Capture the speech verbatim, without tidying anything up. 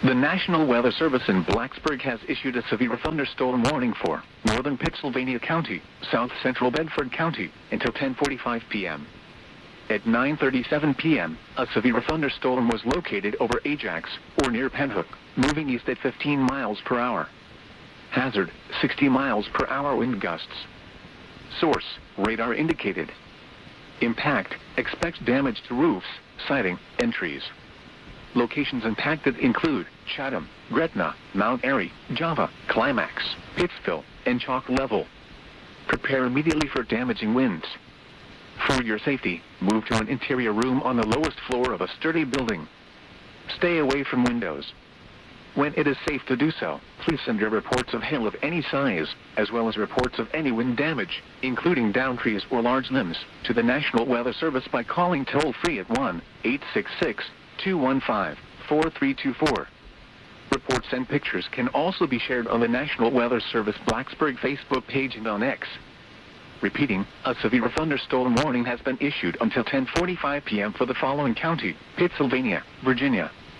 The National Weather Service in Blacksburg has issued a severe thunderstorm warning for northern Pittsylvania County, south central Bedford County, until ten forty-five p m At nine thirty-seven p m, a severe thunderstorm was located over Ajax, or near Penhook, moving east at fifteen miles per hour. Hazard, sixty miles per hour wind gusts. Source, radar indicated. Impact, expect damage to roofs, siding, and trees. Locations impacted include Chatham, Gretna, Mount Airy, Java, Climax, Pittsville, and Chalk Level. Prepare immediately for damaging winds. For your safety, move to an interior room on the lowest floor of a sturdy building. Stay away from windows. When it is safe to do so, please send your reports of hail of any size, as well as reports of any wind damage, including downed trees or large limbs, to the National Weather Service by calling toll-free at one eight six six, two one five, four three two four. Reports and pictures can also be shared on the National Weather Service Blacksburg Facebook page and on X. Repeating, a severe thunderstorm warning has been issued until ten forty-five p m for the following county: Pittsylvania, Virginia,